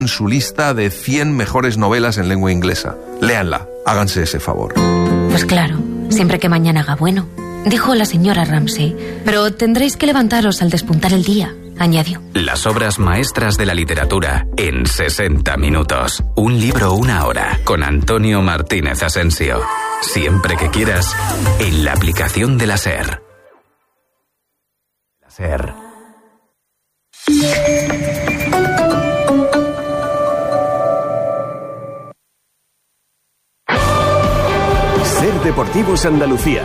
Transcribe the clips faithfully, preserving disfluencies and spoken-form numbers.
en su lista de cien mejores novelas en lengua inglesa. Léanla, háganse ese favor. Pues claro, siempre que mañana haga bueno, dijo la señora Ramsay. Pero tendréis que levantaros al despuntar el día, añadió. Las obras maestras de la literatura en sesenta minutos. Un libro, una hora, con Antonio Martínez Asensio. Siempre que quieras, en la aplicación de la SER. La SER. SER Deportivos Andalucía.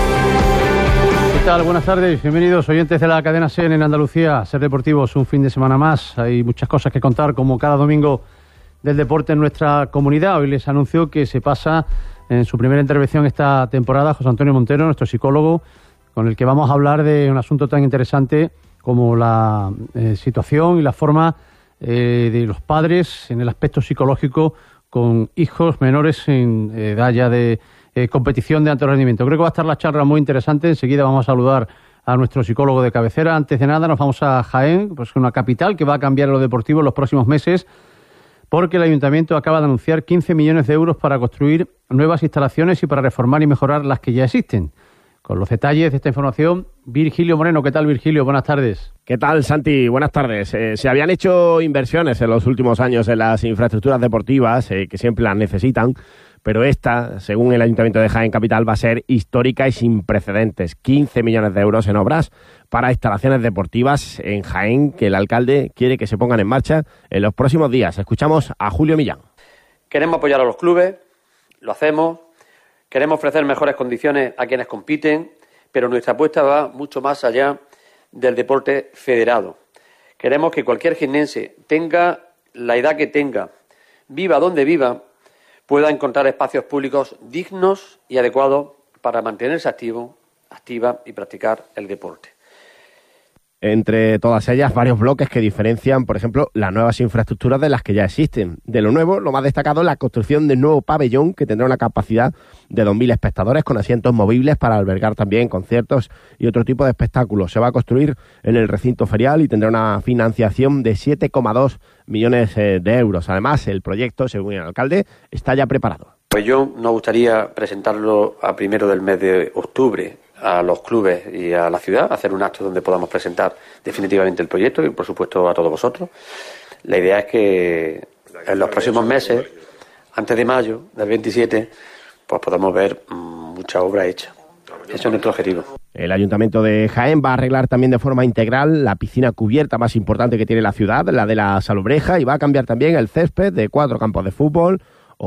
¿Qué tal? Buenas tardes, bienvenidos oyentes de la cadena SER en Andalucía. SER Deportivos, un fin de semana más. Hay muchas cosas que contar, como cada domingo del deporte en nuestra comunidad. Hoy les anuncio que se pasa en su primera intervención esta temporada José Antonio Montero, nuestro psicólogo, con el que vamos a hablar de un asunto tan interesante como la eh, situación y la forma eh, de los padres en el aspecto psicológico con hijos menores en eh, edad ya de eh, competición de alto rendimiento. Creo que va a estar la charla muy interesante. Enseguida vamos a saludar a nuestro psicólogo de cabecera. Antes de nada nos vamos a Jaén, pues una capital que va a cambiar lo deportivo en los próximos meses, porque el Ayuntamiento acaba de anunciar quince millones de euros para construir nuevas instalaciones y para reformar y mejorar las que ya existen. Con los detalles de esta información, Virgilio Moreno. ¿Qué tal, Virgilio? Buenas tardes. ¿Qué tal, Santi? Buenas tardes. Eh, se habían hecho inversiones en los últimos años en las infraestructuras deportivas, eh, que siempre las necesitan, pero esta, según el Ayuntamiento de Jaén Capital, va a ser histórica y sin precedentes. quince millones de euros en obras para instalaciones deportivas en Jaén, que el alcalde quiere que se pongan en marcha en los próximos días. Escuchamos a Julio Millán. Queremos apoyar a los clubes, lo hacemos. Queremos ofrecer mejores condiciones a quienes compiten, pero nuestra apuesta va mucho más allá del deporte federado. Queremos que cualquier jienense, tenga la edad que tenga, viva donde viva, pueda encontrar espacios públicos dignos y adecuados para mantenerse activo, activa y practicar el deporte. Entre todas ellas, varios bloques que diferencian, por ejemplo, las nuevas infraestructuras de las que ya existen. De lo nuevo, lo más destacado es la construcción del nuevo pabellón, que tendrá una capacidad de dos mil espectadores con asientos movibles para albergar también conciertos y otro tipo de espectáculos. Se va a construir en el recinto ferial y tendrá una financiación de siete coma dos millones de euros. Además, el proyecto, según el alcalde, está ya preparado. Pues yo nos gustaría presentarlo a primero del mes de octubre a los clubes y a la ciudad, hacer un acto donde podamos presentar definitivamente el proyecto y, por supuesto, a todos vosotros. La idea es que en los próximos meses, antes de mayo del veintisiete, pues podamos ver mucha obra hecha. Ese es nuestro objetivo. El Ayuntamiento de Jaén va a arreglar también de forma integral la piscina cubierta más importante que tiene la ciudad, la de la Salobreja, y va a cambiar también el césped de cuatro campos de fútbol,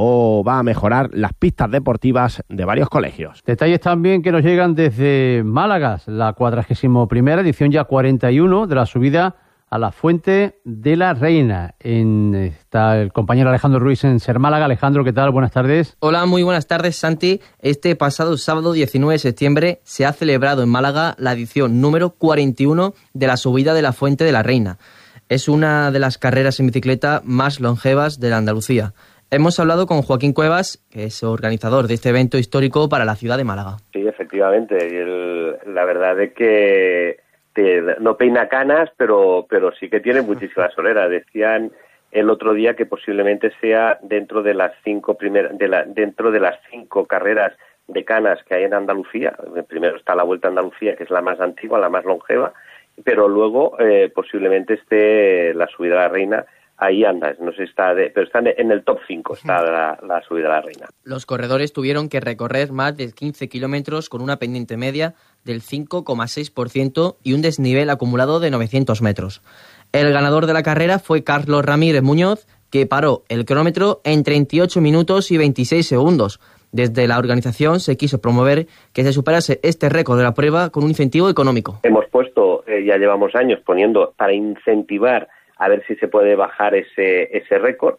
o va a mejorar las pistas deportivas de varios colegios. Detalles también que nos llegan desde Málaga, la cuadragésima primera edición ya cuarenta y uno de la subida a la Fuente de la Reina. En, está el compañero Alejandro Ruiz en Ser Málaga. Alejandro, ¿qué tal? Buenas tardes. Hola, muy buenas tardes, Santi. Este pasado sábado diecinueve de septiembre se ha celebrado en Málaga la edición número cuarenta y uno de la subida de la Fuente de la Reina. Es una de las carreras en bicicleta más longevas de la Andalucía. Hemos hablado con Joaquín Cuevas, que es organizador de este evento histórico para la ciudad de Málaga. Sí, efectivamente. Y el, la verdad es que te, no peina canas, pero, pero sí que tiene muchísima solera. Decían el otro día que posiblemente sea dentro de las cinco primeras, de la, dentro de las cinco carreras de canas que hay en Andalucía. Primero está la Vuelta a Andalucía, que es la más antigua, la más longeva, pero luego eh, posiblemente esté la Subida a la Reina. Ahí anda, no sé, está de, pero está en el top cinco, está la, la Subida a la Reina. Los corredores tuvieron que recorrer más de quince kilómetros con una pendiente media del cinco coma seis por ciento y un desnivel acumulado de novecientos metros. El ganador de la carrera fue Carlos Ramírez Muñoz, que paró el cronómetro en treinta y ocho minutos y veintiséis segundos. Desde la organización se quiso promover que se superase este récord de la prueba con un incentivo económico. Hemos puesto, eh, ya llevamos años poniendo, para incentivar a ver si se puede bajar ese ese récord,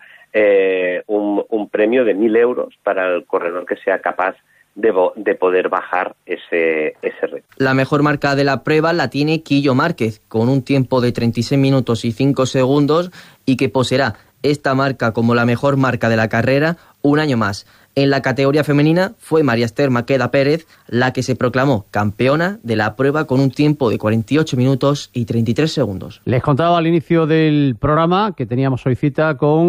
eh, un, un premio de mil euros para el corredor que sea capaz de, de poder bajar ese ese récord. La mejor marca de la prueba la tiene Quillo Márquez, con un tiempo de treinta y seis minutos y cinco segundos, y que poseerá esta marca como la mejor marca de la carrera un año más. En la categoría femenina fue María Esther Maqueda Pérez la que se proclamó campeona de la prueba con un tiempo de cuarenta y ocho minutos y treinta y tres segundos. Les contaba al inicio del programa que teníamos hoy cita con